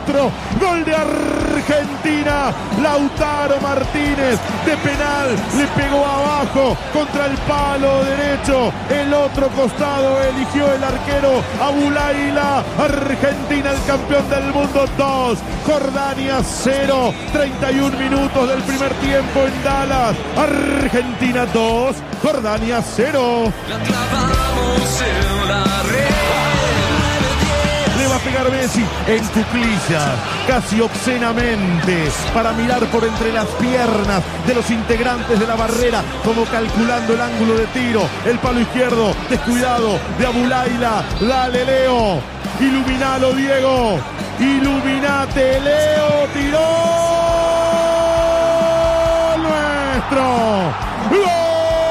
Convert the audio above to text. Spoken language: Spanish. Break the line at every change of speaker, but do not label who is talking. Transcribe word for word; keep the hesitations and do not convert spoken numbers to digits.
nuestro. Gol de Argentina. Lautaro Martínez de penal. Le pegó abajo contra el palo derecho. El otro costado eligió el arquero Abulaila. Argentina el campeón del mundo dos. Jordania cero. treinta y un minutos del primer tiempo en Dallas. Argentina dos. Jordania cero.
La clavamos en la red.
Le va a pegar Messi en cuclillas, casi obscenamente, para mirar por entre las piernas de los integrantes de la barrera, como calculando el ángulo de tiro. El palo izquierdo, descuidado de Abulaila. Dale, Leo. Iluminalo, Diego. Iluminate, Leo. Tiró nuestro. ¡Gol!